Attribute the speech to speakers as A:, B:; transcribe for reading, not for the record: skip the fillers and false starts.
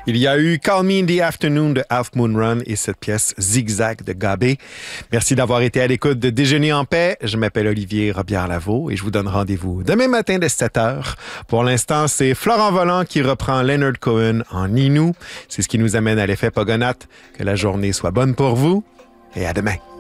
A: Il y a eu Call Me in the Afternoon de Half Moon Run et cette pièce Zigzag de Gabé. Merci d'avoir été à l'écoute de Déjeuner en paix. Je m'appelle Olivier Robillard-Lavaux et je vous donne rendez-vous demain matin dès 7h. Pour l'instant, c'est Florent Volant qui reprend Leonard Cohen en Ninou. C'est ce qui nous amène à l'effet Pogonath. Que la journée soit bonne pour vous et à demain.